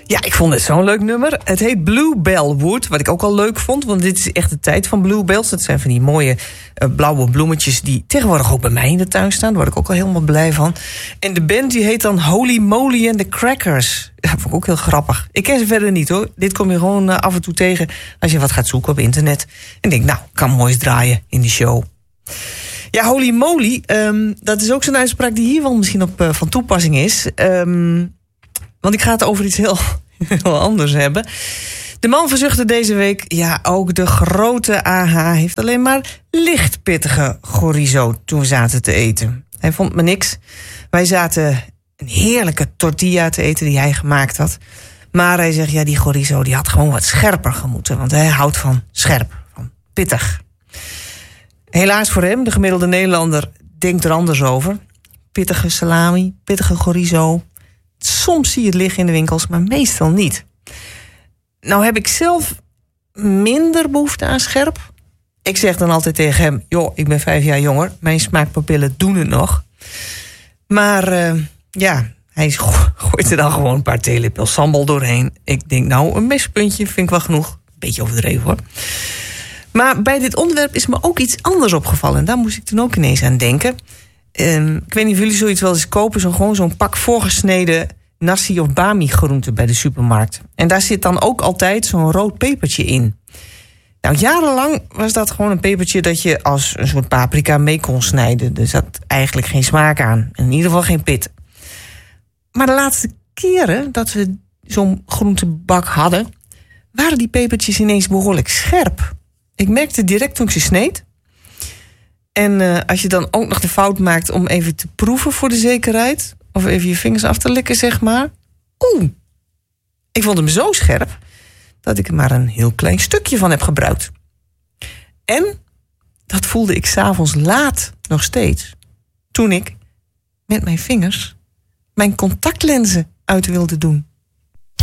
Ja, ik vond het zo'n leuk nummer. Het heet Bluebellwood, wat ik ook al leuk vond. Want dit is echt de tijd van bluebells. Dat zijn van die mooie blauwe bloemetjes die tegenwoordig ook bij mij in de tuin staan. Daar word ik ook al helemaal blij van. En de band die heet dan Holy Moly and the Crackers. Dat vond ik ook heel grappig. Ik ken ze verder niet hoor. Dit kom je gewoon af en toe tegen als je wat gaat zoeken op internet. En denk, nou, kan moois draaien in de show. Ja, Holy Moly, dat is ook zo'n uitspraak die hier wel misschien op van toepassing is. Want ik ga het over iets heel anders hebben. De man verzuchtte deze week, ja, ook de grote AH heeft alleen maar licht pittige chorizo toen we zaten te eten. Hij vond me niks. Wij zaten een heerlijke tortilla te eten die hij gemaakt had. Maar hij zegt, ja, die chorizo die had gewoon wat scherper gemoeten. Want hij houdt van scherp, van pittig. Helaas voor hem, de gemiddelde Nederlander denkt er anders over. Pittige salami, pittige chorizo. Soms zie je het liggen in de winkels, maar meestal niet. Nou heb ik zelf minder behoefte aan scherp. Ik zeg dan altijd tegen hem, joh, ik ben 5 jaar jonger. Mijn smaakpapillen doen het nog. Maar ja, hij gooit er dan gewoon een paar theelepel sambal doorheen. Ik denk, nou, een mespuntje vind ik wel genoeg. Beetje overdreven hoor. Maar bij dit onderwerp is me ook iets anders opgevallen. En daar moest ik toen ook ineens aan denken. Ik weet niet of jullie zoiets wel eens kopen. Gewoon zo'n pak voorgesneden nasi of bami groenten bij de supermarkt. En daar zit dan ook altijd zo'n rood pepertje in. Nou, jarenlang was dat gewoon een pepertje dat je als een soort paprika mee kon snijden. Er zat eigenlijk geen smaak aan. In ieder geval geen pit. Maar de laatste keren dat we zo'n groentebak hadden, waren die pepertjes ineens behoorlijk scherp. Ik merkte direct toen ik ze sneed. En als je dan ook nog de fout maakt om even te proeven voor de zekerheid, of even je vingers af te likken, zeg maar. Ik vond hem zo scherp dat ik er maar een heel klein stukje van heb gebruikt. En dat voelde ik 's avonds laat nog steeds. Toen ik met mijn vingers mijn contactlenzen uit wilde doen.